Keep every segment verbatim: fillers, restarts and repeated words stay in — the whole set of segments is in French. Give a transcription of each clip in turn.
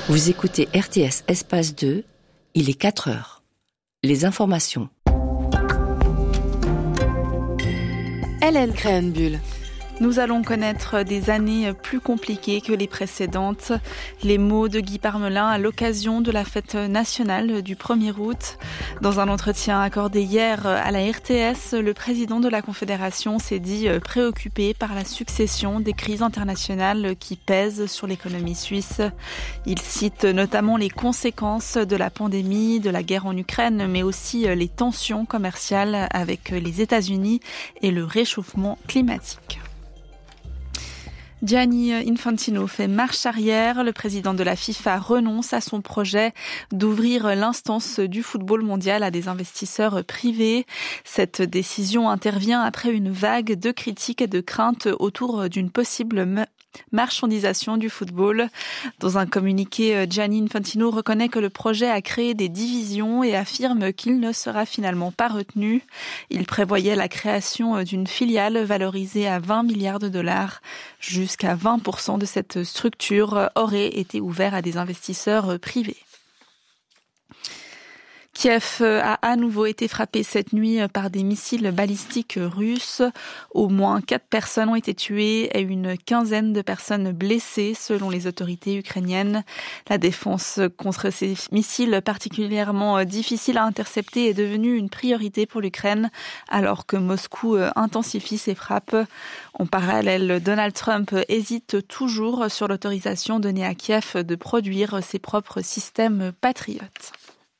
Vous écoutez R T S Espace deux, il est quatre heures. Les informations. Hélène Créhenbuhl. Nous allons connaître des années plus compliquées que les précédentes. Les mots de Guy Parmelin à l'occasion de la fête nationale du premier août. Dans un entretien accordé hier à la R T S, le président de la Confédération s'est dit préoccupé par la succession des crises internationales qui pèsent sur l'économie suisse. Il cite notamment les conséquences de la pandémie, de la guerre en Ukraine, mais aussi les tensions commerciales avec les États-Unis et le réchauffement climatique. Gianni Infantino fait marche arrière. Le président de la FIFA renonce à son projet d'ouvrir l'instance du football mondial à des investisseurs privés. Cette décision intervient après une vague de critiques et de craintes autour d'une possible marchandisation du football. Dans un communiqué, Gianni Infantino reconnaît que le projet a créé des divisions et affirme qu'il ne sera finalement pas retenu. Il prévoyait la création d'une filiale valorisée à vingt milliards de dollars. Jusqu'à vingt pour cent de cette structure aurait été ouvert à des investisseurs privés. Kiev a à nouveau été frappé cette nuit par des missiles balistiques russes. Au moins quatre personnes ont été tuées et une quinzaine de personnes blessées selon les autorités ukrainiennes. La défense contre ces missiles particulièrement difficiles à intercepter est devenue une priorité pour l'Ukraine alors que Moscou intensifie ses frappes. En parallèle, Donald Trump hésite toujours sur l'autorisation donnée à Kiev de produire ses propres systèmes patriotes.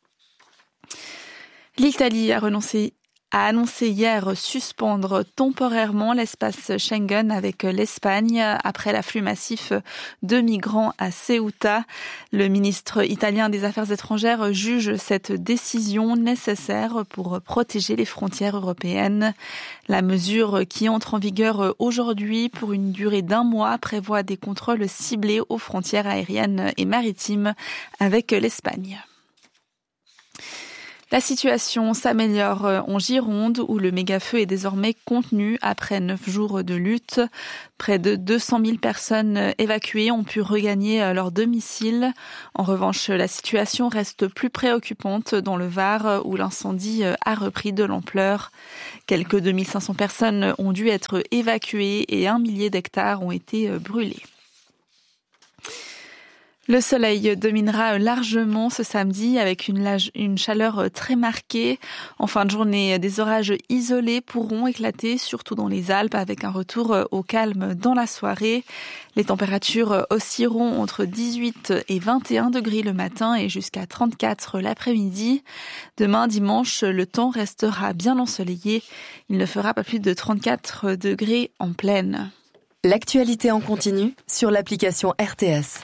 L'Italie a renoncé a annoncé hier suspendre temporairement l'espace Schengen avec l'Espagne après l'afflux massif de migrants à Ceuta. Le ministre italien des Affaires étrangères juge cette décision nécessaire pour protéger les frontières européennes. La mesure qui entre en vigueur aujourd'hui pour une durée d'un mois prévoit des contrôles ciblés aux frontières aériennes et maritimes avec l'Espagne. La situation s'améliore en Gironde où le méga-feu est désormais contenu après neuf jours de lutte. Près de deux cent mille personnes évacuées ont pu regagner leur domicile. En revanche, la situation reste plus préoccupante dans le Var où l'incendie a repris de l'ampleur. Quelques deux mille cinq cents personnes ont dû être évacuées et un millier d'hectares ont été brûlés. Le soleil dominera largement ce samedi avec une, lage, une chaleur très marquée. En fin de journée, des orages isolés pourront éclater, surtout dans les Alpes, avec un retour au calme dans la soirée. Les températures oscilleront entre dix-huit et vingt et un degrés le matin et jusqu'à trente-quatre l'après-midi. Demain, dimanche, le temps restera bien ensoleillé. Il ne fera pas plus de trente-quatre degrés en pleine. L'actualité en continu sur l'application R T S.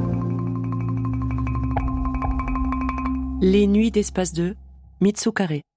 Les nuits d'Espace deux, Mitsu Carré.